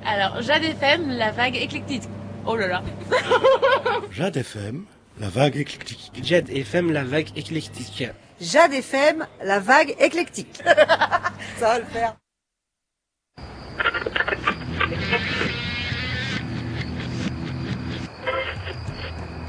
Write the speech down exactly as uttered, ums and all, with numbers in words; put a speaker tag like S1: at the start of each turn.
S1: Alors, Jade F M, la vague éclectique. Oh là là.
S2: Jade F M, la vague éclectique.
S3: Jade F M, la vague éclectique.
S4: Jade F M, la vague éclectique. Ça va le faire.